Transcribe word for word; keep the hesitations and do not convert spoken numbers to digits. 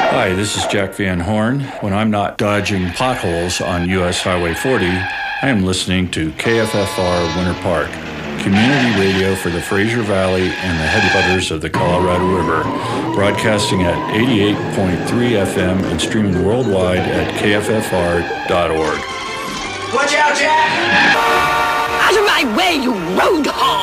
Hi, this is Jack Van Horn. When I'm not dodging potholes on U S Highway forty, I am listening to K F F R Winter Park, community radio for the Fraser Valley and the headwaters of the Colorado River, broadcasting at eighty-eight point three F M and streaming worldwide at K F F R dot org. Watch out, Jack! Out of my way, you road hog!